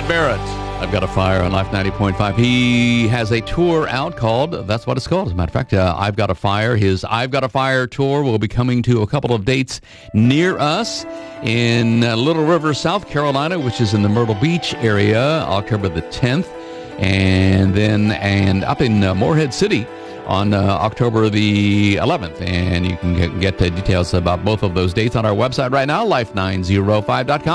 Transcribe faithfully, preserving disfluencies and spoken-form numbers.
Barrett. I've Got a Fire on Life ninety point five. He has a tour out called, that's what it's called, as a matter of fact, uh, I've Got a Fire. His I've Got a Fire tour will be coming to a couple of dates near us in uh, Little River, South Carolina, which is in the Myrtle Beach area, October the tenth, and then and up in uh, Morehead City on uh, October the eleventh. And you can get, get the details about both of those dates on our website right now, life nine oh five dot com.